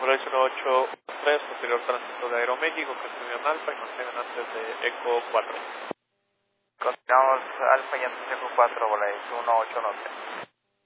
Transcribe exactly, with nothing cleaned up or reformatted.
Control uno ocho tres, posterior tránsito de Aeroméxico, Castellón Alfa y mantengan antes de Eco cuatro. Continuamos Alfa y antes de Eco cuatro, Volaris uno ocho nueve.